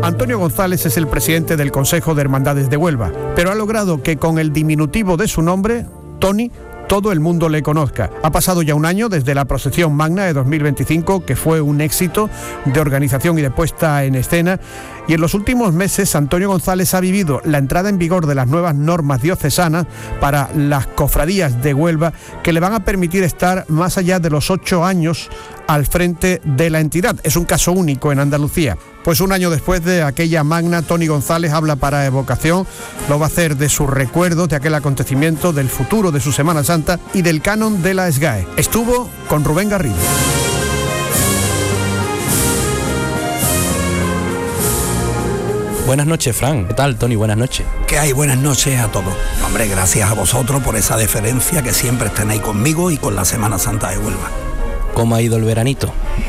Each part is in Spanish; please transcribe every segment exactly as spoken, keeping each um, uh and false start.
Antonio González es el presidente del Consejo de Hermandades de Huelva, pero ha logrado que con el diminutivo de su nombre, Tony, todo el mundo le conozca. Ha pasado ya un año desde la procesión magna de dos mil veinticinco, que fue un éxito de organización y de puesta en escena, y en los últimos meses Antonio González ha vivido la entrada en vigor de las nuevas normas diocesanas para las cofradías de Huelva, que le van a permitir estar más allá de los ocho años al frente de la entidad. Es un caso único en Andalucía. Pues un año después de aquella magna, Tony González habla para Evocación. Lo va a hacer de sus recuerdos, de aquel acontecimiento, del futuro de su Semana Santa y del canon de la SGAE. Estuvo con Rubén Garrido. Buenas noches, Fran. ¿Qué tal, Tony? Buenas noches. ¿Qué hay? Buenas noches a todos. Hombre, gracias a vosotros por esa deferencia que siempre tenéis conmigo y con la Semana Santa de Huelva. ¿Cómo ha ido el veranito?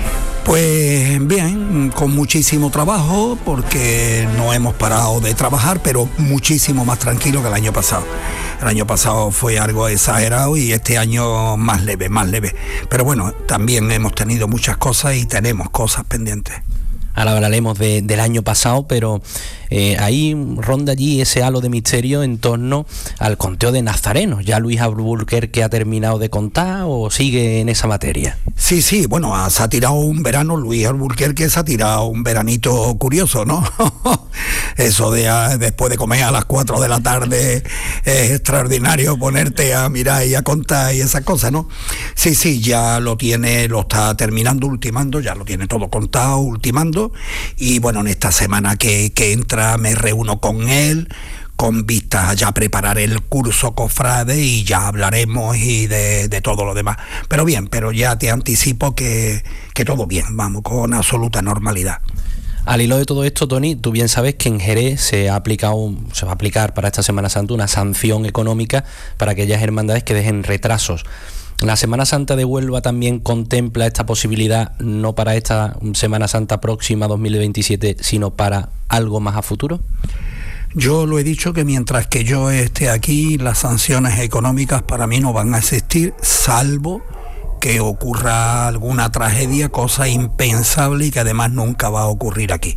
Pues bien, con muchísimo trabajo, porque no hemos parado de trabajar, pero muchísimo más tranquilo que el año pasado. El año pasado fue algo exagerado y este año más leve, más leve. Pero bueno, también hemos tenido muchas cosas y tenemos cosas pendientes. Ahora hablaremos de, del año pasado, pero eh, ahí ronda allí ese halo de misterio en torno al conteo de nazarenos. ¿Ya Luis Alburquerque ha terminado de contar o sigue en esa materia? Sí, sí, bueno, se ha tirado un verano, Luis Alburquerque se ha tirado un veranito curioso, ¿no? Eso de a, después de comer a las cuatro de la tarde es extraordinario, ponerte a mirar y a contar y esas cosas, ¿no? Sí, sí, ya lo tiene, lo está terminando, ultimando, ya lo tiene todo contado, ultimando. Y bueno, en esta semana que, que entra me reúno con él con vistas a ya preparar el curso cofrade y ya hablaremos y de, de todo lo demás. Pero bien, pero ya te anticipo que, que todo bien, vamos, con absoluta normalidad. Al hilo de todo esto, Tony, tú bien sabes que en Jerez se ha aplicado, se va a aplicar para esta Semana Santa una sanción económica para aquellas hermandades que dejen retrasos. ¿La Semana Santa de Huelva también contempla esta posibilidad, no para esta Semana Santa próxima dos mil veintisiete, sino para algo más a futuro? Yo lo he dicho que mientras que yo esté aquí, las sanciones económicas para mí no van a existir, salvo que ocurra alguna tragedia, cosa impensable y que además nunca va a ocurrir aquí.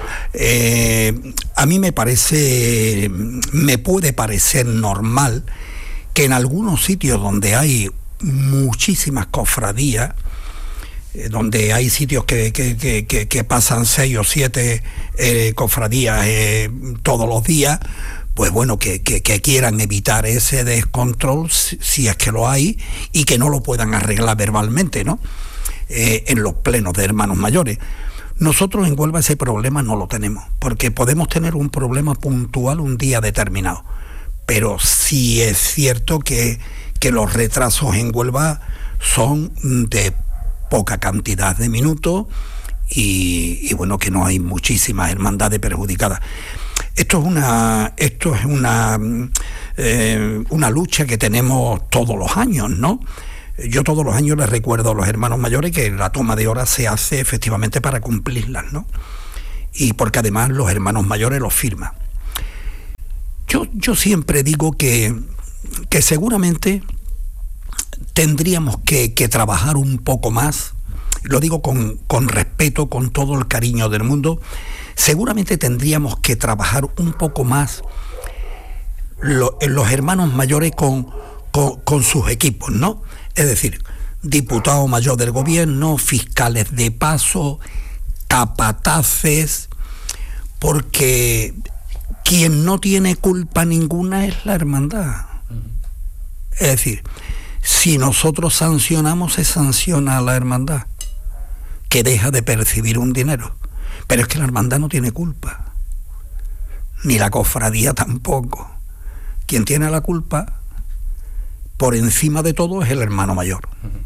Eh, a mí me parece, me puede parecer normal que en algunos sitios donde hay muchísimas cofradías, eh, donde hay sitios que, que, que, que, que pasan seis o siete eh, cofradías eh, todos los días, pues bueno, que, que, que quieran evitar ese descontrol, si, si es que lo hay, y que no lo puedan arreglar verbalmente, ¿no? Eh, en los plenos de hermanos mayores. Nosotros en Huelva ese problema no lo tenemos, porque podemos tener un problema puntual un día determinado, pero sí es cierto que que los retrasos en Huelva son de poca cantidad de minutos y, y bueno, que no hay muchísimas hermandades perjudicadas. Esto es una, esto es una, eh, una lucha que tenemos todos los años, ¿no? Yo todos los años les recuerdo a los hermanos mayores que la toma de horas se hace efectivamente para cumplirlas, ¿no? Y porque además los hermanos mayores los firman. Yo, yo siempre digo que que seguramente tendríamos que, que trabajar un poco más, lo digo con, con respeto, con todo el cariño del mundo, seguramente tendríamos que trabajar un poco más lo, los hermanos mayores con, con, con sus equipos, ¿no? Es decir, diputado mayor del gobierno, fiscales de paso, capataces, porque quien no tiene culpa ninguna es la hermandad. Es decir, si nosotros sancionamos, se sanciona a la hermandad, que deja de percibir un dinero. Pero es que la hermandad no tiene culpa, ni la cofradía tampoco. Quien tiene la culpa, por encima de todo, es el hermano mayor.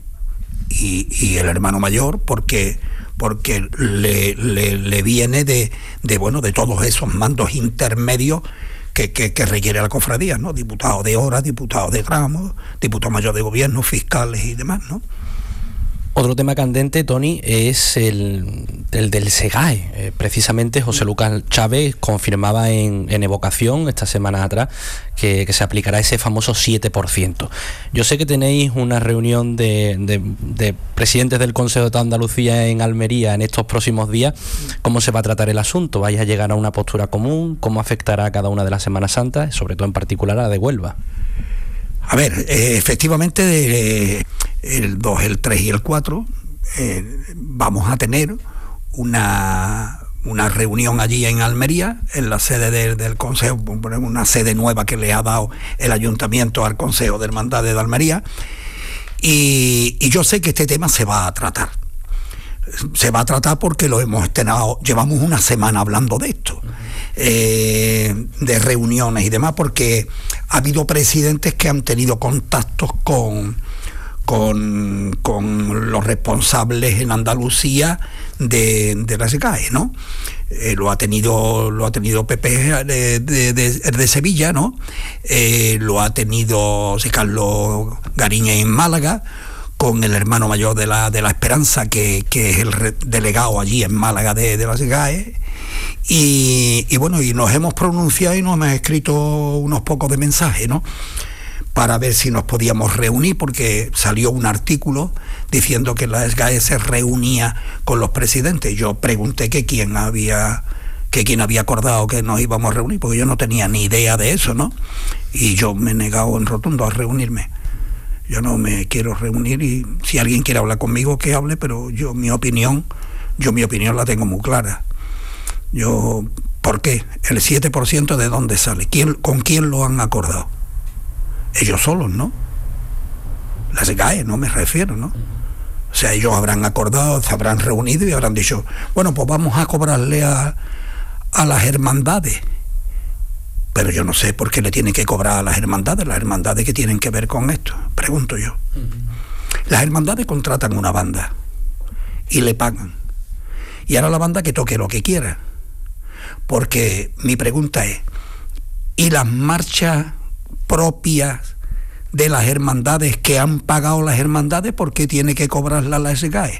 Y, y el hermano mayor, porque, porque le, le, le viene de, de, bueno, de todos esos mandos intermedios Que, que, que requiere la cofradía, ¿no? Diputado de hora, diputado de gramo, diputado mayor de gobierno, fiscales y demás, ¿no? Otro tema candente, Tony, es el, el del SEGAE. Eh, precisamente José Lucas Chávez confirmaba en, en Evocación esta semana atrás que, que se aplicará ese famoso siete por ciento. Yo sé que tenéis una reunión de, de, de presidentes del Consejo de Andalucía en Almería en estos próximos días. ¿Cómo se va a tratar el asunto? ¿Vais a llegar a una postura común? ¿Cómo afectará a cada una de las Semanas Santas, sobre todo en particular a la de Huelva? A ver, eh, efectivamente, eh, el dos, el tres y el cuatro eh, vamos a tener una, una reunión allí en Almería, en la sede de, del Consejo, una sede nueva que le ha dado el Ayuntamiento al Consejo de Hermandades de Almería, y, y yo sé que este tema se va a tratar. Se va a tratar porque lo hemos tenido, llevamos una semana hablando de esto, eh, de reuniones y demás, porque ha habido presidentes que han tenido contactos con, con, con los responsables en Andalucía de, de las SEGAE, ¿no? Eh, lo ha tenido lo ha tenido Pepe de, de, de, de Sevilla, ¿no? Eh, lo ha tenido José Carlos Gariña en Málaga, con el hermano mayor de la de la Esperanza, que, que es el re, delegado allí en Málaga de, de las SEGAE, y, y bueno, y nos hemos pronunciado y nos hemos escrito unos pocos de mensajes, ¿no?, para ver si nos podíamos reunir, porque salió un artículo diciendo que la SEGAE se reunía con los presidentes. Yo pregunté que quién había que quién había acordado que nos íbamos a reunir, porque yo no tenía ni idea de eso, ¿no? Y yo me he negado en rotundo a reunirme. Yo no me quiero reunir, y si alguien quiere hablar conmigo, que hable, pero yo mi opinión, yo mi opinión la tengo muy clara. Yo, ¿por qué? El siete por ciento ¿de dónde sale? ¿Quién, ¿Con quién lo han acordado? Ellos solos, ¿no? La SEGAE, no me refiero, ¿no? O sea, ellos habrán acordado, se habrán reunido y habrán dicho, bueno, pues vamos a cobrarle a, a las hermandades. Pero yo no sé por qué le tienen que cobrar a las hermandades, las hermandades que tienen que ver con esto, pregunto yo. Las hermandades contratan una banda y le pagan. Y ahora la banda que toque lo que quiera. Porque mi pregunta es, ¿y las marchas propias de las hermandades que han pagado las hermandades, por qué tiene que cobrarlas la SEGAE?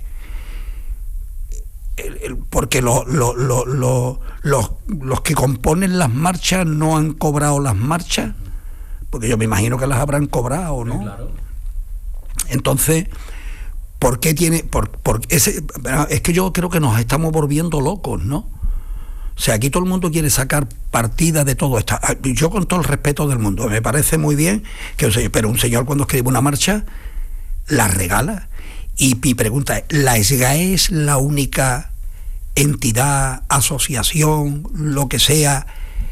El, el, porque lo, lo, lo, lo, los, los que componen las marchas no han cobrado las marchas, porque yo me imagino que las habrán cobrado, ¿no? Claro. Entonces, ¿por qué tiene...? Por, por ese, es que yo creo que nos estamos volviendo locos, ¿no? O sea, aquí todo el mundo quiere sacar partida de todo esto. Yo, con todo el respeto del mundo, me parece muy bien que, pero un señor cuando escribe una marcha la regala. Y mi pregunta es, ¿la SEGAE es la única entidad, asociación, lo que sea,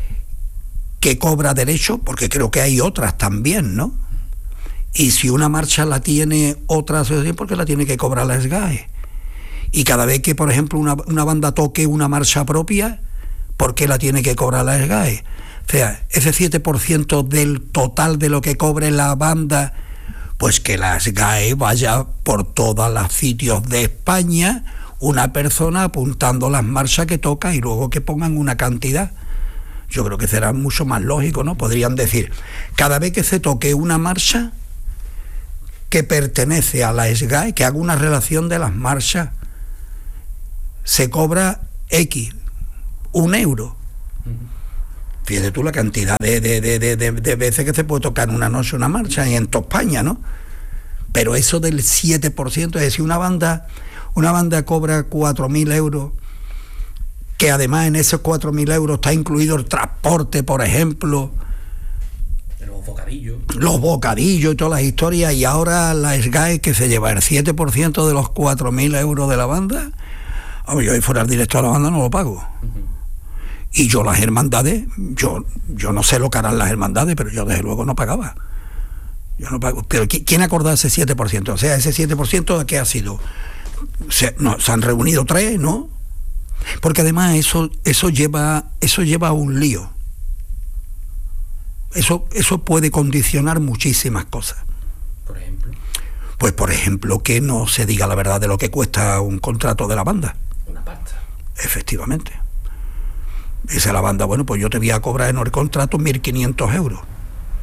que cobra derecho? Porque creo que hay otras también, ¿no? Y si una marcha la tiene otra asociación, ¿por qué la tiene que cobrar la SEGAE? Y cada vez que, por ejemplo, una, una banda toque una marcha propia, ¿por qué la tiene que cobrar la SEGAE? O sea, ese siete por ciento del total de lo que cobre la banda, pues que la SEGAE vaya por todos los sitios de España, una persona apuntando las marchas que toca y luego que pongan una cantidad. Yo creo que será mucho más lógico, ¿no? Podrían decir, cada vez que se toque una marcha que pertenece a la SEGAE, que haga una relación de las marchas, se cobra X, un euro. Fíjate tú la cantidad de, de, de, de, de veces que se puede tocar en una noche una marcha y en toda España, ¿no? Pero eso del siete por ciento, es decir, una banda, una banda cobra cuatro mil euros, que además en esos cuatro mil euros está incluido el transporte, por ejemplo, los bocadillos, los bocadillos y todas las historias, y ahora la SEGAE, que se lleva el siete por ciento de los cuatro mil euros de la banda. Hombre, yo ahí fuera el directo a la banda no lo pago. Uh-huh. Y yo las hermandades, yo yo no sé lo que harán las hermandades, pero yo desde luego no pagaba. Yo no pago. Pero ¿quién acordó ese siete por ciento? O sea, ese siete por ciento ¿de qué ha sido? Se, no, se han reunido tres, ¿no? Porque además eso eso lleva eso lleva a un lío. Eso eso puede condicionar muchísimas cosas. Por ejemplo. Pues por ejemplo que no se diga la verdad de lo que cuesta un contrato de la banda. Una pasta. Efectivamente. Dice la banda, bueno, pues yo te voy a cobrar en el contrato mil quinientos euros.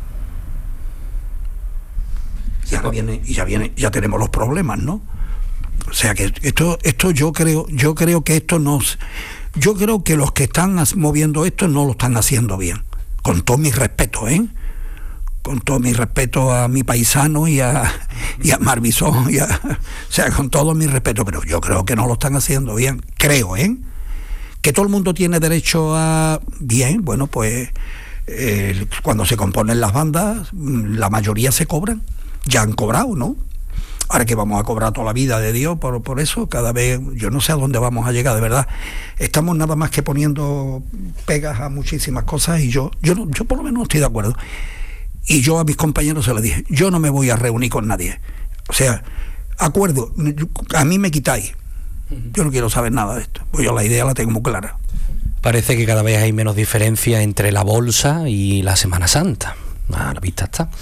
Y ahora viene, y ya viene, ya tenemos los problemas, ¿no? O sea que esto, esto yo creo, yo creo que esto no, yo creo que los que están moviendo esto no lo están haciendo bien. Con todo mi respeto, ¿eh? Con todo mi respeto a mi paisano y a, y a Marbizón, y a, o sea, con todo mi respeto, pero yo creo que no lo están haciendo bien, creo, ¿eh? Que todo el mundo tiene derecho a... Bien, bueno, pues eh, cuando se componen las bandas, la mayoría se cobran, ya han cobrado, ¿no? Ahora que vamos a cobrar toda la vida de Dios por, por eso, cada vez, yo no sé a dónde vamos a llegar, de verdad. Estamos nada más que poniendo pegas a muchísimas cosas y yo, yo, no, yo por lo menos no estoy de acuerdo. Y yo a mis compañeros se les dije, yo no me voy a reunir con nadie. O sea, acuerdo, a mí me quitáis. Yo no quiero saber nada de esto, pues yo la idea la tengo muy clara. Parece que cada vez hay menos diferencia entre la bolsa y la Semana Santa. A la vista está.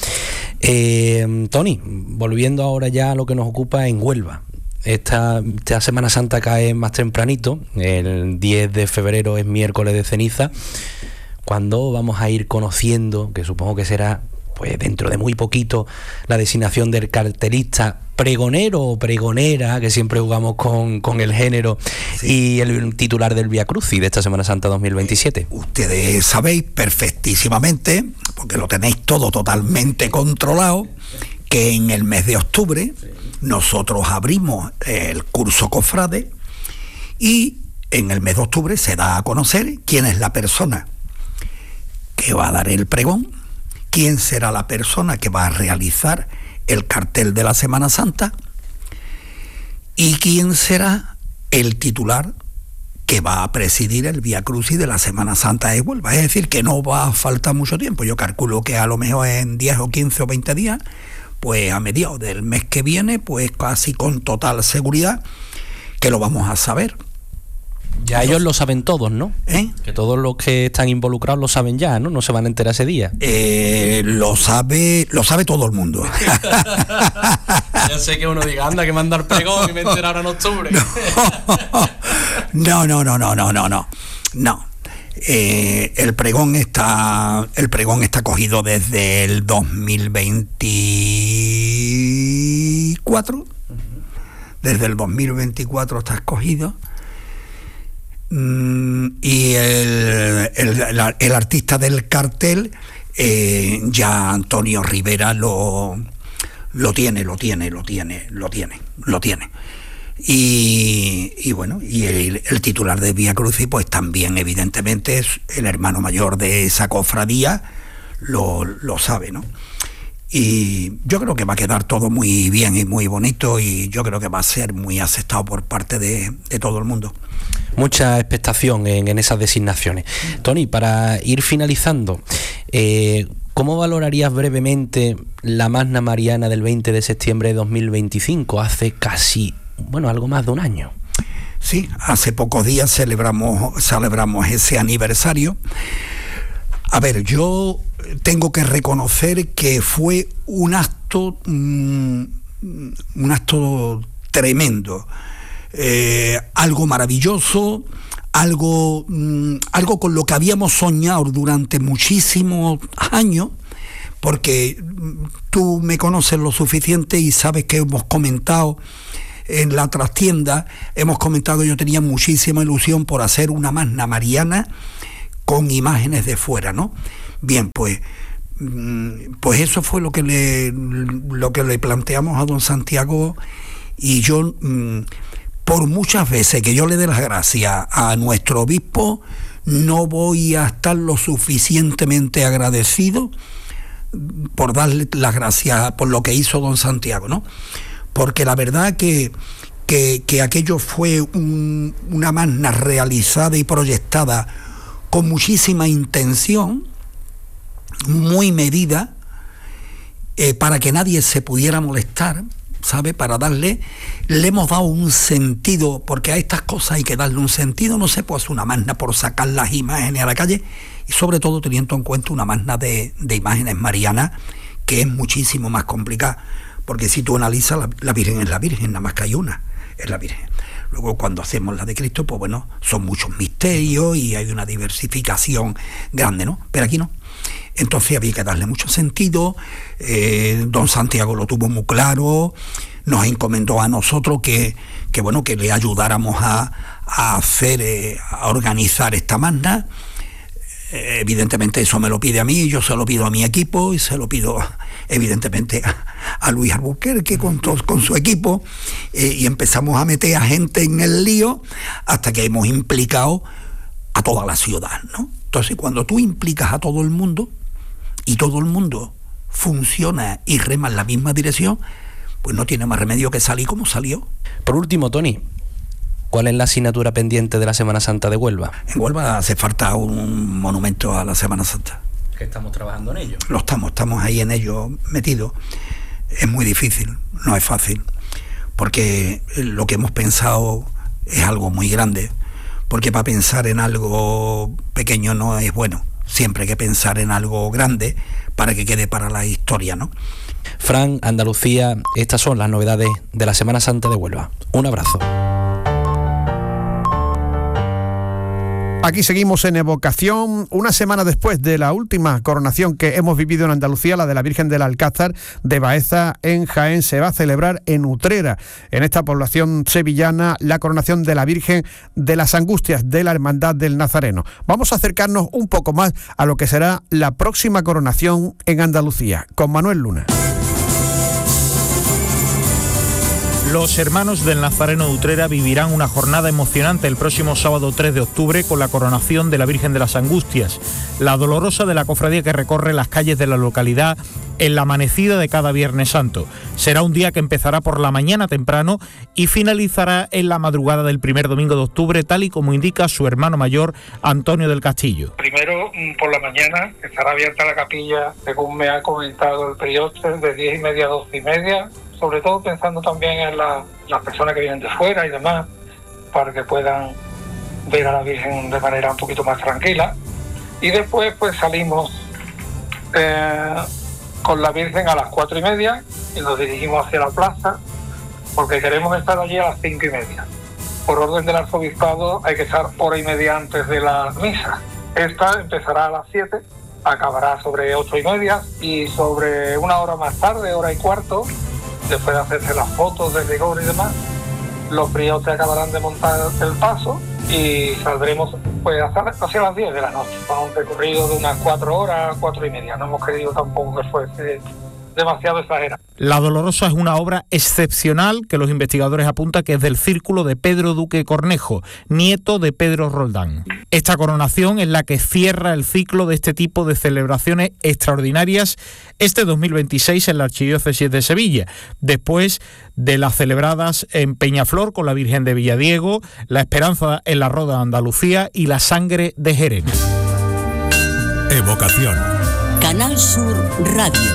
Eh, Tony, volviendo ahora ya a lo que nos ocupa en Huelva. Esta, esta Semana Santa cae más tempranito, el diez de febrero es miércoles de ceniza. ¿Cuándo vamos a ir conociendo, que supongo que será pues dentro de muy poquito, la designación del cartelista pregonero o pregonera, que siempre jugamos con, con el género, sí, y el titular del Vía Crucis de esta Semana Santa dos mil veintisiete? Ustedes sabéis perfectísimamente, porque lo tenéis todo totalmente controlado, que en el mes de octubre nosotros abrimos el curso cofrade y en el mes de octubre se da a conocer quién es la persona que va a dar el pregón, quién será la persona que va a realizar el cartel de la Semana Santa y quién será el titular que va a presidir el Vía Crucis de la Semana Santa de Huelva. Es decir, que no va a faltar mucho tiempo. Yo calculo que a lo mejor en diez o quince o veinte días, pues a mediados del mes que viene, pues casi con total seguridad que lo vamos a saber. Ya ellos lo saben todos, ¿no? ¿Eh? Que todos los que están involucrados lo saben ya, ¿no? No se van a enterar ese día. Eh, lo sabe, lo sabe todo el mundo. Ya sé que uno diga, anda, que mandar pregón y me enteraron en octubre. No, no, no, no, no, no, no. No. Eh, el pregón está, el pregón está cogido desde el dos mil veinticuatro. Desde el dos mil veinticuatro está escogido. Y el, el, el, el artista del cartel, eh, ya Antonio Rivera lo, lo tiene, lo tiene, lo tiene, lo tiene, lo tiene. Y, y bueno, y el, el titular de Vía Crucis, pues también evidentemente es el hermano mayor de esa cofradía, lo, lo sabe, ¿no? Y yo creo que va a quedar todo muy bien y muy bonito, y yo creo que va a ser muy aceptado por parte de, de todo el mundo. Mucha expectación en, en esas designaciones. Tony, para ir finalizando, eh, ¿cómo valorarías brevemente la Magna Mariana del veinte de septiembre de dos mil veinticinco? Hace casi, bueno, algo más de un año. Sí, hace pocos días celebramos, celebramos ese aniversario. A ver, yo tengo que reconocer que fue un acto, mmm, un acto tremendo. Eh, algo maravilloso, algo, mmm, algo con lo que habíamos soñado durante muchísimos años, porque tú me conoces lo suficiente y sabes que hemos comentado en la trastienda, hemos comentado que yo tenía muchísima ilusión por hacer una Magna Mariana con imágenes de fuera, ¿no? Bien, pues, pues eso fue lo que le, lo que le planteamos a don Santiago, y yo... Por muchas veces que yo le dé las gracias a nuestro obispo, no voy a estar lo suficientemente agradecido por darle las gracias por lo que hizo don Santiago, ¿no? Porque la verdad que, que, que aquello fue un, una magna realizada y proyectada con muchísima intención, muy medida, eh, para que nadie se pudiera molestar, ¿sabe? Para darle, le hemos dado un sentido, porque a estas cosas hay que darle un sentido. No se puede hacer una magna por sacar las imágenes a la calle, y sobre todo teniendo en cuenta una magna de, de imágenes marianas, que es muchísimo más complicada, porque si tú analizas, la, la Virgen es la Virgen, nada más que hay una, es la Virgen. Luego cuando hacemos la de Cristo, pues bueno, son muchos misterios y hay una diversificación grande, ¿no? Pero aquí no. Entonces había que darle mucho sentido. eh, don Santiago lo tuvo muy claro, nos encomendó a nosotros que, que bueno, que le ayudáramos a, a hacer, eh, a organizar esta magna. Eh, evidentemente eso me lo pide a mí, yo se lo pido a mi equipo y se lo pido evidentemente a, a Luis Albuquerque con, to, con su equipo, eh, y empezamos a meter a gente en el lío hasta que hemos implicado a toda la ciudad, ¿no? Entonces cuando tú implicas a todo el mundo y todo el mundo funciona y rema en la misma dirección, pues no tiene más remedio que salir como salió. Por último, Tony, ¿cuál es la asignatura pendiente de la Semana Santa de Huelva? En Huelva hace falta un monumento a la Semana Santa. Que estamos trabajando en ello. Lo estamos, estamos ahí en ello metidos. Es muy difícil, no es fácil, porque lo que hemos pensado es algo muy grande, porque para pensar en algo pequeño no es bueno, siempre hay que pensar en algo grande para que quede para la historia, ¿no? Fran, Andalucía, estas son las novedades de la Semana Santa de Huelva. Un abrazo. Aquí seguimos en Evocación, una semana después de la última coronación que hemos vivido en Andalucía, la de la Virgen del Alcázar de Baeza en Jaén. Se va a celebrar en Utrera, en esta población sevillana, la coronación de la Virgen de las Angustias de la Hermandad del Nazareno. Vamos a acercarnos un poco más a lo que será la próxima coronación en Andalucía, con Manuel Luna. Los hermanos del Nazareno de Utrera vivirán una jornada emocionante el próximo sábado tres de octubre con la coronación de la Virgen de las Angustias, la dolorosa de la cofradía que recorre las calles de la localidad en la amanecida de cada Viernes Santo. Será un día que empezará por la mañana temprano y finalizará en la madrugada del primer domingo de octubre, tal y como indica su hermano mayor, Antonio del Castillo. Primero, por la mañana, estará abierta la capilla, según me ha comentado el prioste, de diez y media a doce y media, sobre todo pensando también en la, las personas que vienen de fuera y demás, para que puedan ver a la Virgen de manera un poquito más tranquila. Y después pues salimos eh, con la Virgen a las cuatro y media y nos dirigimos hacia la plaza, porque queremos estar allí a las cinco y media. Por orden del arzobispado hay que estar hora y media antes de la misa. Esta empezará a las siete, acabará sobre ocho y media, y sobre una hora más tarde, hora y cuarto, después de hacerse las fotos de rigor y demás, los priotes acabarán de montar el paso y saldremos pues hacia, hacia las diez de la noche, con un recorrido de unas cuatro horas, cuatro y media. No hemos querido tampoco que fuese demasiado exagerado. La Dolorosa es una obra excepcional que los investigadores apuntan que es del círculo de Pedro Duque Cornejo, nieto de Pedro Roldán. Esta coronación es la que cierra el ciclo de este tipo de celebraciones extraordinarias este dos mil veintiséis en la Archidiócesis de Sevilla, después de las celebradas en Peñaflor con la Virgen de Villadiego, la Esperanza en la Roda de Andalucía y la Sangre de Jerez. Evocación. Canal Sur Radio.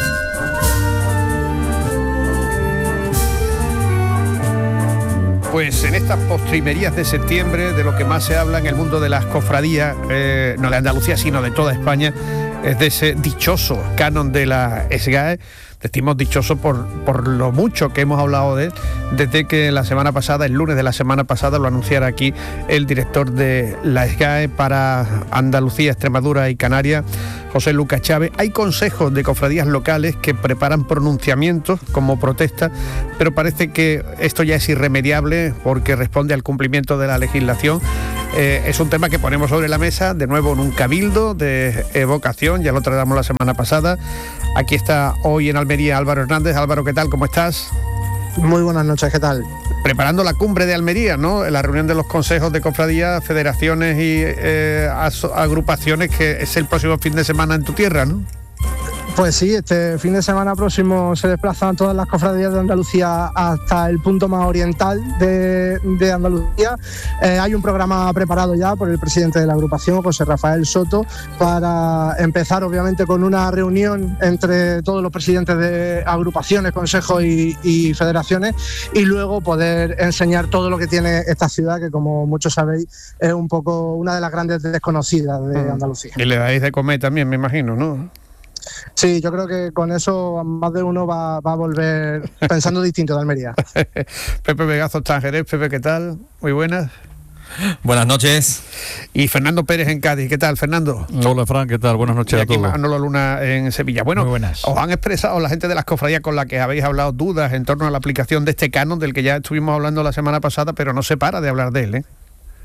Pues en estas postrimerías de septiembre, de lo que más se habla en el mundo de las cofradías, eh, no de Andalucía, sino de toda España, es de ese dichoso canon de la S G A E. Decimos dichoso por, por lo mucho que hemos hablado de él, desde que la semana pasada, el lunes de la semana pasada, lo anunciara aquí el director de la S G A E para Andalucía, Extremadura y Canarias, José Lucas Chávez. Hay consejos de cofradías locales que preparan pronunciamientos como protesta, pero parece que esto ya es irremediable porque responde al cumplimiento de la legislación. Eh, es un tema que ponemos sobre la mesa, de nuevo en un cabildo de evocación, ya lo tratamos la semana pasada. Aquí está hoy en Almería Álvaro Hernández. Álvaro, ¿qué tal? ¿Cómo estás? Muy buenas noches, ¿qué tal? Preparando la cumbre de Almería, ¿no? La reunión de los consejos de cofradías, federaciones y eh, agrupaciones, que es el próximo fin de semana en tu tierra, ¿no? Pues sí, este fin de semana próximo se desplazan todas las cofradías de Andalucía hasta el punto más oriental de, de Andalucía. Eh, hay un programa preparado ya por el presidente de la agrupación, José Rafael Soto, para empezar obviamente con una reunión entre todos los presidentes de agrupaciones, consejos y, y federaciones, y luego poder enseñar todo lo que tiene esta ciudad, que como muchos sabéis es un poco una de las grandes desconocidas de Andalucía. Y le dais de comer también, me imagino, ¿no? Sí, yo creo que con eso más de uno va, va a volver pensando distinto de Almería. Pepe Vegazo está en Jerez. Pepe, ¿qué tal? Muy buenas. Buenas noches. Y Fernando Pérez en Cádiz. ¿Qué tal, Fernando? Hola, Fran, ¿qué tal? Buenas noches y a aquí todos. Manolo Luna en Sevilla. Bueno, os han expresado la gente de las cofradías con la que habéis hablado dudas en torno a la aplicación de este canon del que ya estuvimos hablando la semana pasada, pero no se para de hablar de él, ¿eh?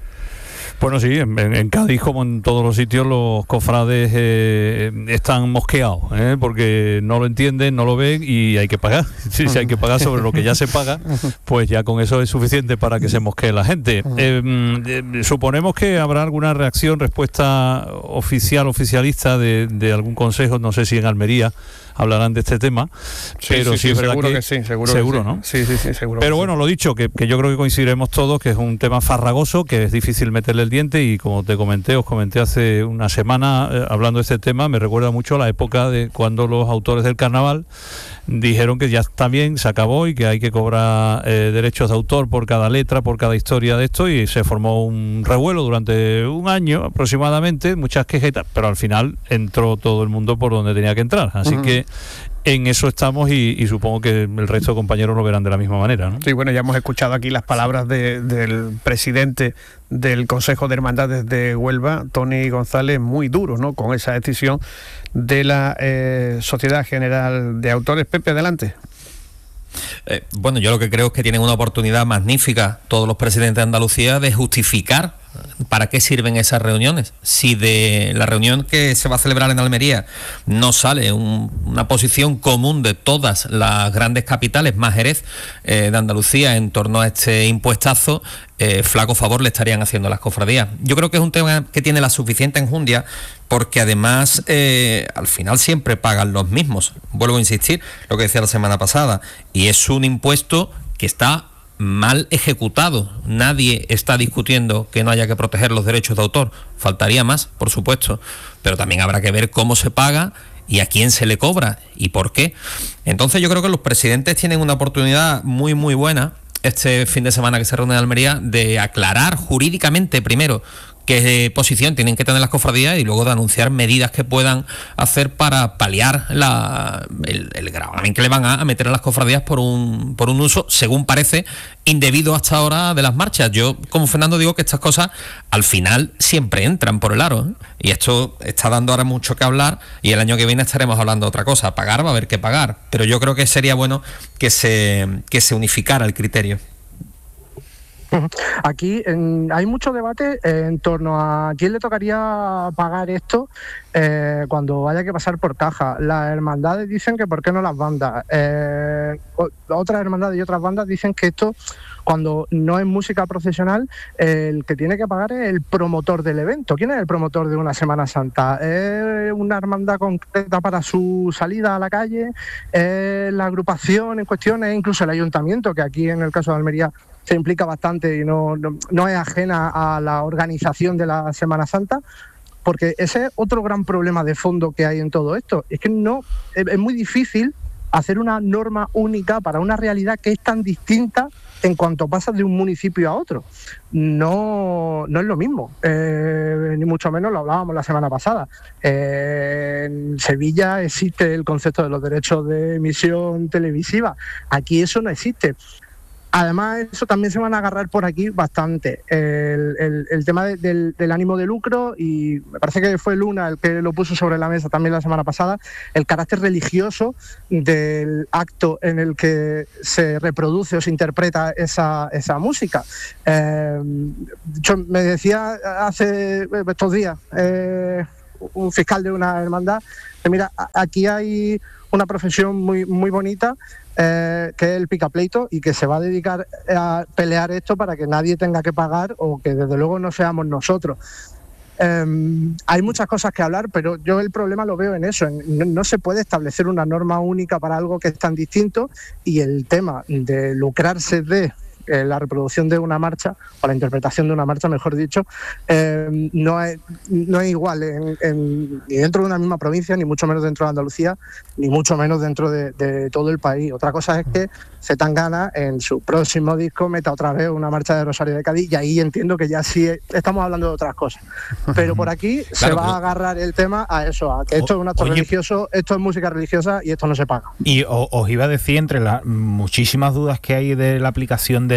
Bueno, sí, en, en Cádiz, como en todos los sitios, los cofrades eh, están mosqueados, ¿eh? porque no lo entienden, no lo ven y hay que pagar. Si, si hay que pagar sobre lo que ya se paga, pues ya con eso es suficiente para que se mosquee la gente. Eh, eh, suponemos que habrá alguna reacción, respuesta oficial, oficialista de, de algún consejo, no sé si en Almería hablarán de este tema, sí, pero sí, sí, sí, es verdad seguro que, que sí, seguro, seguro que sí. ¿no? Sí, sí, sí, seguro. Pero que bueno, sí. lo dicho, que, que yo creo que coincidiremos todos, que es un tema farragoso, que es difícil meterle el diente y como te comenté, os comenté hace una semana eh, hablando de este tema, me recuerda mucho a la época de cuando los autores del carnaval dijeron que ya está bien, se acabó y que hay que cobrar eh, derechos de autor por cada letra, por cada historia de esto, y se formó un revuelo durante un año aproximadamente, muchas quejas y tal, pero al final entró todo el mundo por donde tenía que entrar, así uh-huh. que en eso estamos y, y supongo que el resto de compañeros lo verán de la misma manera, ¿no? Sí, bueno, ya hemos escuchado aquí las palabras de, del presidente del Consejo de Hermandades de Huelva, Tony González, muy duro, ¿no?, con esa decisión de la eh, Sociedad General de Autores. Pepe, adelante. Eh, bueno, yo lo que creo es que tienen una oportunidad magnífica todos los presidentes de Andalucía de justificar para qué sirven esas reuniones. Si de la reunión que se va a celebrar en Almería no sale un, una posición común de todas las grandes capitales, más Jerez, eh, de Andalucía en torno a este impuestazo, eh, flaco favor le estarían haciendo las cofradías. Yo creo que es un tema que tiene la suficiente enjundia, porque además eh, al final siempre pagan los mismos. Vuelvo a insistir, lo que decía la semana pasada, y es un impuesto que está mal ejecutado. Nadie está discutiendo que no haya que proteger los derechos de autor. Faltaría más, por supuesto, pero también habrá que ver cómo se paga y a quién se le cobra y por qué. Entonces yo creo que los presidentes tienen una oportunidad muy muy buena este fin de semana que se reúne en Almería de aclarar jurídicamente primero qué posición tienen que tener las cofradías y luego de anunciar medidas que puedan hacer para paliar la, el, el gravamen que le van a, a meter a las cofradías por un, por un uso, según parece, indebido hasta ahora de las marchas. Yo, como Fernando, digo que estas cosas al final siempre entran por el aro, ¿eh? Y esto está dando ahora mucho que hablar y el año que viene estaremos hablando de otra cosa. Pagar va a haber que pagar, pero yo creo que sería bueno que se, que se unificara el criterio. Aquí en, hay mucho debate eh, en torno a quién le tocaría pagar esto eh, cuando haya que pasar por caja. Las hermandades dicen que por qué no las bandas. Eh, otras hermandades y otras bandas dicen que esto, cuando no es música procesional, eh, el que tiene que pagar es el promotor del evento. ¿Quién es el promotor de una Semana Santa? ¿Es una hermandad concreta para su salida a la calle? ¿Es la agrupación en cuestión? ¿Es incluso el ayuntamiento, que aquí en el caso de Almería se implica bastante y no, no, no es ajena a la organización de la Semana Santa? Porque ese es otro gran problema de fondo que hay en todo esto. Es que no es, es muy difícil hacer una norma única para una realidad que es tan distinta en cuanto pasas de un municipio a otro. No, no es lo mismo, eh, ni mucho menos, lo hablábamos la semana pasada. Eh, en Sevilla existe el concepto de los derechos de emisión televisiva. Aquí eso no existe. Además, eso también se van a agarrar por aquí bastante. El, el, el tema de, del, del ánimo de lucro, y me parece que fue Luna el que lo puso sobre la mesa también la semana pasada, el carácter religioso del acto en el que se reproduce o se interpreta esa, esa música. Eh, yo me decía hace estos días eh, un fiscal de una hermandad que mira, aquí hay una profesión muy, muy bonita, Eh, que es el picapleito, y que se va a dedicar a pelear esto para que nadie tenga que pagar o que desde luego no seamos nosotros. Eh, hay muchas cosas que hablar, pero yo el problema lo veo en eso, en, no, no se puede establecer una norma única para algo que es tan distinto, y el tema de lucrarse de eh, la reproducción de una marcha, o la interpretación de una marcha, mejor dicho, eh, no, es, no es igual en, en, ni dentro de una misma provincia, ni mucho menos dentro de Andalucía, ni mucho menos dentro de, de todo el país. Otra cosa es que Zetangana en su próximo disco meta otra vez una marcha de Rosario de Cádiz, y ahí entiendo que ya sí estamos hablando de otras cosas. Pero por aquí claro, se va pero... a agarrar el tema a eso, a que esto es un acto Oye, religioso, esto es música religiosa y esto no se paga. Y o, os iba a decir, entre las muchísimas dudas que hay de la aplicación de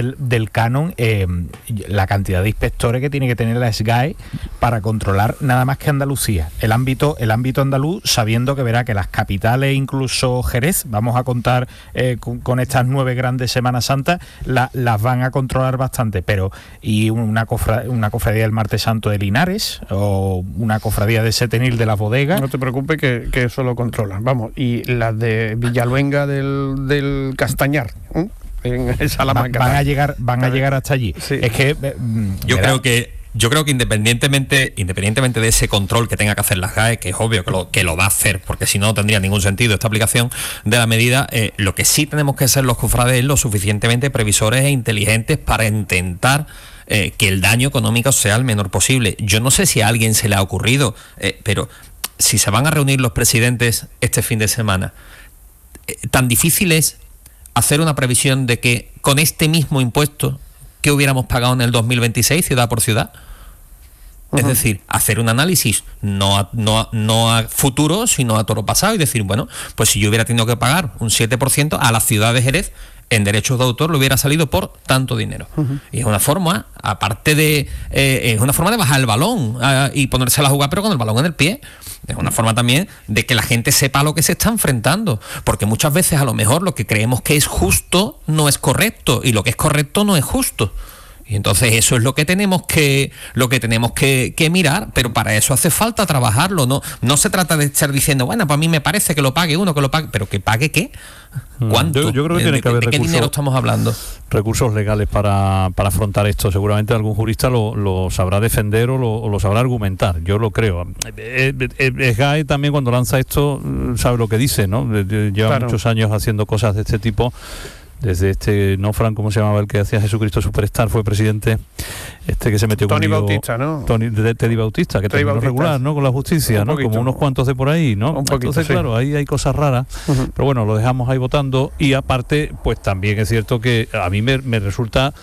del, del canon, eh, la cantidad de inspectores que tiene que tener la S G A E para controlar nada más que Andalucía. El ámbito, el ámbito andaluz, sabiendo que verá que las capitales, incluso Jerez, vamos a contar eh, con, con estas nueve grandes Semanas Santas, la, las van a controlar bastante, pero y una, cofra, una cofradía del Martes Santo de Linares o una cofradía de Setenil de las Bodegas. No te preocupes que, que eso lo controlan, vamos, y las de Villaluenga del, del Castañar, ¿eh? en Salamanca. Van a llegar, van a llegar hasta allí. Sí. Es que eh, yo verá, creo que Yo creo que independientemente, independientemente de ese control que tenga que hacer la S G A E, que es obvio que lo, que lo va a hacer, porque si no, no tendría ningún sentido esta aplicación de la medida, eh, lo que sí tenemos que ser los cofrades es lo suficientemente previsores e inteligentes para intentar eh, que el daño económico sea el menor posible. Yo no sé si a alguien se le ha ocurrido, eh, pero si se van a reunir los presidentes este fin de semana, eh, tan difícil es hacer una previsión de que con este mismo impuesto que hubiéramos pagado en el dos mil veintiséis, ciudad por ciudad. Uh-huh. Es decir, hacer un análisis no a, no, a, no a futuro, sino a toro pasado y decir, bueno, pues si yo hubiera tenido que pagar un siete por ciento a la ciudad de Jerez, en derechos de autor le hubiera salido por tanto dinero. Uh-huh. Y es una forma, aparte de... Eh, es una forma de bajar el balón eh, y ponérsela a jugar, pero con el balón en el pie. Es una forma también de que la gente sepa a lo que se está enfrentando. Porque muchas veces a lo mejor lo que creemos que es justo no es correcto y lo que es correcto no es justo. Y entonces eso es lo que tenemos que lo que tenemos que, que mirar, pero para eso hace falta trabajarlo. No, no se trata de estar diciendo, bueno, para mí me parece que lo pague uno, que lo pague, pero que pague ¿qué? ¿Cuánto? Yo, yo creo que tiene ¿De, que haber de qué recursos, dinero estamos hablando? Recursos legales para, para afrontar esto. Seguramente algún jurista lo, lo sabrá defender o lo, o lo sabrá argumentar. Yo lo creo. S G A E también cuando lanza esto sabe lo que dice, ¿no? Lleva claro. muchos años haciendo cosas de este tipo. Desde este, no Fran, ¿cómo se llamaba el que hacía Jesucristo Superstar? Fue presidente, este que se metió con Tony Bautista, ¿no? Tony, de, Teddy Bautista, que terminó regular, ¿no? Con la justicia, ¿no? Como unos cuantos de por ahí, ¿no? Un poquito, Entonces, sí. claro, ahí hay cosas raras, uh-huh. pero bueno, lo dejamos ahí votando. Y aparte, pues también es cierto que a mí me, me resulta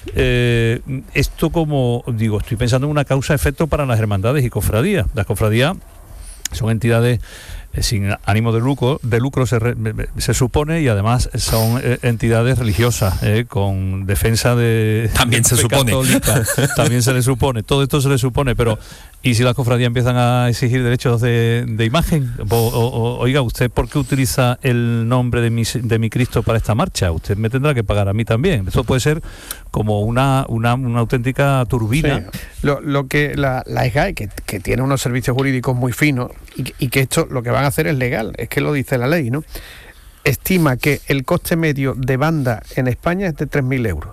eh, esto como, digo, estoy pensando en una causa-efecto para las hermandades y cofradías. Las cofradías son entidades sin ánimo de lucro, de lucro se, re, se supone, y además son eh, entidades religiosas eh, con defensa de también de se supone católica. También se le supone, todo esto se le supone, pero ¿y si las cofradías empiezan a exigir derechos de, de imagen? O, o, oiga, ¿usted por qué utiliza el nombre de mi, de mi Cristo para esta marcha? Usted me tendrá que pagar a mí también. Eso puede ser como una, una, una auténtica turbina. Sí. Lo, lo que la, la S G A E, que, que tiene unos servicios jurídicos muy finos y, y que esto lo que van a hacer es legal, es que lo dice la ley, ¿no? Estima que el coste medio de banda en España es de tres mil euros.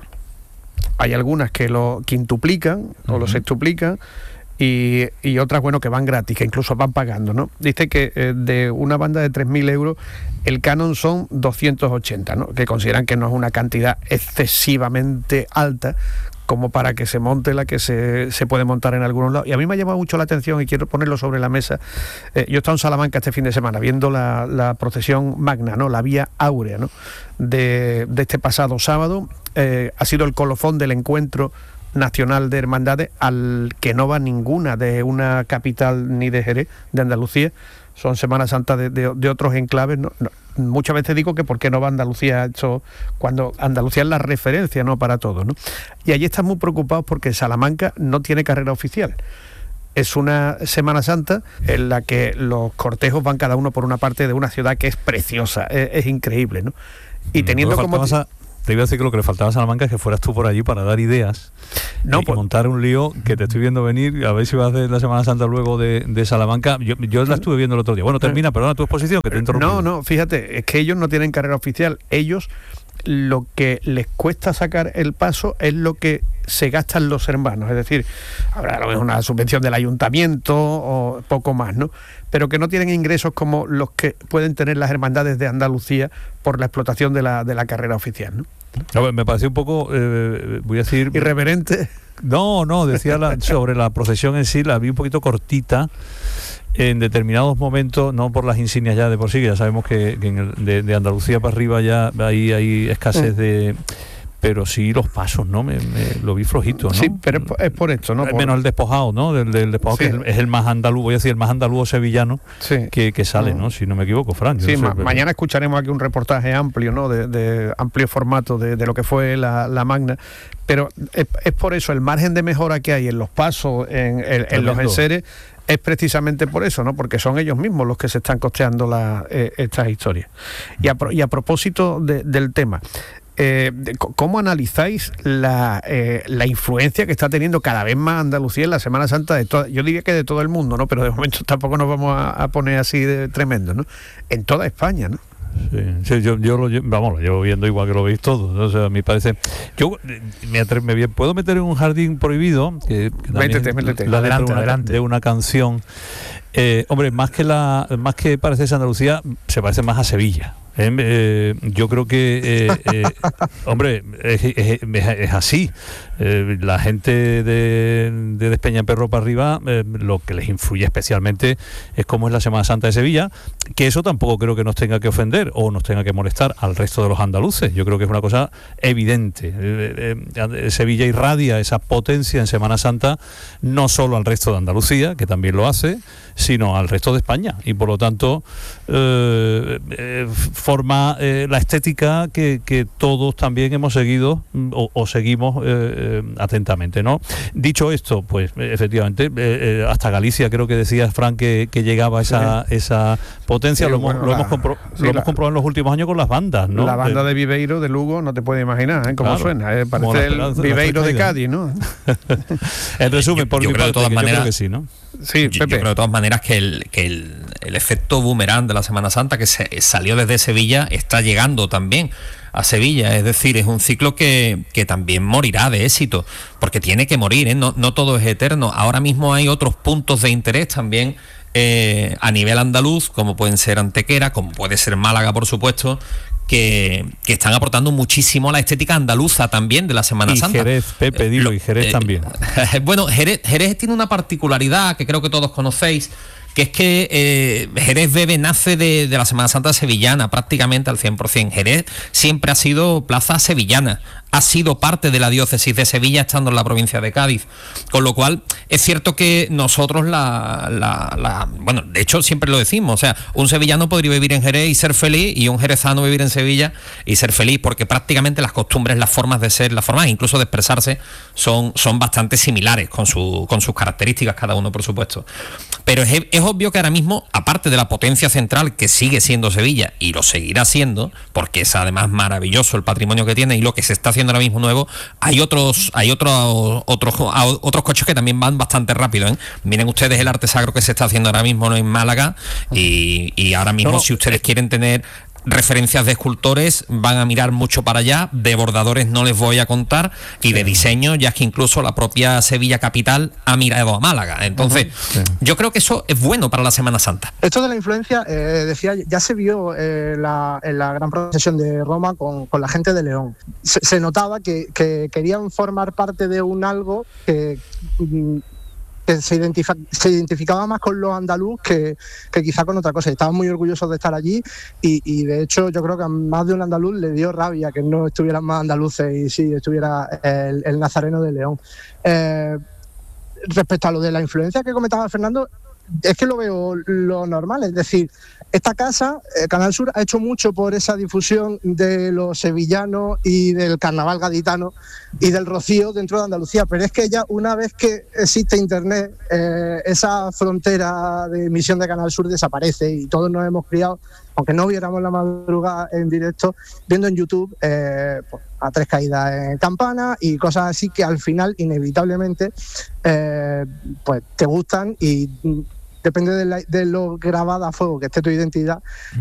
Hay algunas que lo quintuplican uh-huh. o lo sextuplican y, y otras, bueno, que van gratis, que incluso van pagando, ¿no? Dice que eh, de una banda de tres mil euros el canon son doscientos ochenta, ¿no? Que consideran que no es una cantidad excesivamente alta como para que se monte la que se, se puede montar en algunos lados. Y a mí me ha llamado mucho la atención y quiero ponerlo sobre la mesa. Eh, yo he estado en Salamanca este fin de semana viendo la, la procesión magna, ¿no? La Vía Áurea, ¿no? De, de este pasado sábado. Eh, ha sido el colofón del encuentro nacional de hermandades al que no va ninguna de una capital ni de Jerez, de Andalucía. Son Semanas Santas de, de, de otros enclaves, ¿no? No, muchas veces digo que por qué no va Andalucía eso, cuando Andalucía es la referencia, ¿no? Para todo, ¿no? Y allí están muy preocupados porque Salamanca no tiene carrera oficial. Es una Semana Santa en la que los cortejos van cada uno por una parte de una ciudad que es preciosa, es, es increíble, ¿no? Y teniendo no como... A... Te iba a decir que lo que le faltaba a Salamanca es que fueras tú por allí para dar ideas no, y pues, montar un lío que te estoy viendo venir, a ver si vas a hacer la Semana Santa luego de, de Salamanca. Yo, yo la estuve viendo el otro día. Bueno, termina, perdona tu exposición, que te interrumpí. No, no, fíjate, es que ellos no tienen carrera oficial. Ellos, lo que les cuesta sacar el paso es lo que se gastan los hermanos, es decir, habrá a lo mejor una subvención del ayuntamiento o poco más, ¿no? Pero que no tienen ingresos como los que pueden tener las hermandades de Andalucía por la explotación de la, de la carrera oficial, ¿no? No, me pareció un poco, eh, voy a decir... irreverente. No, no, decía la, sobre la procesión en sí, la vi un poquito cortita en determinados momentos, no por las insignias ya de por sí, que ya sabemos que, que en el, de, de Andalucía para arriba ya hay, hay escasez de... pero sí los pasos, ¿no? Me, me lo vi flojito, ¿no? Sí, pero es por, es por esto, ¿no? Por... Menos el despojado, ¿no? Del, del despojado, sí. Que es el, es el más andaluz, voy a decir, el más andaluz sevillano, sí. que, que sale, ¿no? Si no me equivoco, Fran. Sí, no sé, ma- pero... mañana escucharemos aquí un reportaje amplio, ¿no? De, de amplio formato de, de lo que fue la, la Magna, pero es, es por eso, el margen de mejora que hay en los pasos, en, en, en los enseres, es precisamente por eso, ¿no? Porque son ellos mismos los que se están costeando la, eh, estas historias. Y a, y a propósito de, del tema, eh, ¿cómo analizáis la, eh, la influencia que está teniendo cada vez más Andalucía en la Semana Santa de toda, yo diría que de todo el mundo, ¿no? Pero de momento tampoco nos vamos a, a poner así de tremendo, ¿no? En toda España, ¿no? Sí, sí, yo, yo lo, vamos, lo llevo viendo igual que lo veis todos, ¿no? O sea, a mí parece... Yo me, atre- me puedo meter en un jardín prohibido, que, que métete, métete. La Adelante, de una, adelante. de una canción. Eh, hombre, más que la más que parecerse a Andalucía, se parece más a Sevilla. Eh, eh, yo creo que, eh, eh, hombre, es, es, es así. Eh, la gente de, de Despeñaperro para arriba, eh, lo que les influye especialmente es cómo es la Semana Santa de Sevilla, que eso tampoco creo que nos tenga que ofender o nos tenga que molestar al resto de los andaluces. Yo creo que es una cosa evidente. Eh, eh, Sevilla irradia esa potencia en Semana Santa, no solo al resto de Andalucía, que también lo hace, sino al resto de España. Y por lo tanto, eh, eh, forma eh, la estética que, que todos también hemos seguido o, o seguimos eh, atentamente, ¿no? Dicho esto, pues efectivamente, eh, eh, hasta Galicia creo que decías, Fran, que, que llegaba esa, sí. esa potencia. Sí, lo, bueno, hemos, lo, la, hemos, compro- sí, lo la, hemos comprobado en los últimos años con las bandas, ¿no? La banda de, de Viveiro de Lugo, no te puedes imaginar, ¿eh? Cómo claro, suena, ¿eh? Parece el Viveiro de Cádiz, ¿no? En resumen, yo, por yo mi creo parte, de todas que maneras, yo creo que sí, ¿no? Sí, yo, yo creo de todas maneras que el, que el, el efecto boomerang de la Semana Santa que se, salió desde Sevilla está llegando también a Sevilla, es decir, es un ciclo que, que también morirá de éxito, porque tiene que morir, ¿eh? no, no todo es eterno. Ahora mismo hay otros puntos de interés también eh, a nivel andaluz, como pueden ser Antequera, como puede ser Málaga, por supuesto, Que, que están aportando muchísimo a la estética andaluza también de la Semana y Santa. Y Jerez, Pepe, dilo, y Jerez eh, también. Bueno, Jerez, Jerez tiene una particularidad que creo que todos conocéis, que es que eh, Jerez bebe, nace de, de la Semana Santa sevillana prácticamente al cien por ciento. Jerez siempre ha sido plaza sevillana, ha sido parte de la diócesis de Sevilla estando en la provincia de Cádiz, con lo cual es cierto que nosotros la, la, la bueno, de hecho siempre lo decimos, o sea, un sevillano podría vivir en Jerez y ser feliz, y un jerezano vivir en Sevilla y ser feliz, porque prácticamente las costumbres, las formas de ser, las formas incluso de expresarse son, son bastante similares con, su, con sus características cada uno, por supuesto. Pero es, es obvio que ahora mismo, aparte de la potencia central que sigue siendo Sevilla, y lo seguirá siendo, porque es además maravilloso el patrimonio que tiene y lo que se está haciendo ahora mismo nuevo, hay otros hay otros otros otros coches que también van bastante rápido, ¿eh? Miren ustedes el arte sacro que se está haciendo ahora mismo, ¿no?, en Málaga, y, y ahora mismo no, si ustedes quieren tener referencias de escultores, van a mirar mucho para allá. De bordadores no les voy a contar, y de diseño, ya es que incluso la propia Sevilla capital ha mirado a Málaga. Entonces, uh-huh. sí. yo creo que eso es bueno para la Semana Santa. Esto de la influencia, eh, decía, ya se vio eh, la, en la gran procesión de Roma con, con la gente de León. Se, se notaba que, que querían formar parte de un algo que... Mm, que se, identific- se identificaba más con los andaluz que, que quizá con otra cosa. Estaban muy orgullosos de estar allí, y, y de hecho yo creo que a más de un andaluz le dio rabia que no estuvieran más andaluces y sí estuviera el, el nazareno de León. Eh, respecto a lo de la influencia que comentaba Fernando, es que lo veo lo normal, es decir, esta casa, eh, Canal Sur, ha hecho mucho por esa difusión de los sevillanos y del carnaval gaditano y del rocío dentro de Andalucía, pero es que ya una vez que existe internet, eh, esa frontera de emisión de Canal Sur desaparece, y todos nos hemos criado, aunque no viéramos la madrugada en directo, viendo en YouTube eh, pues, a tres caídas en campana y cosas así que al final inevitablemente eh, pues te gustan, y depende de, la, de lo grabada a fuego que esté tu identidad,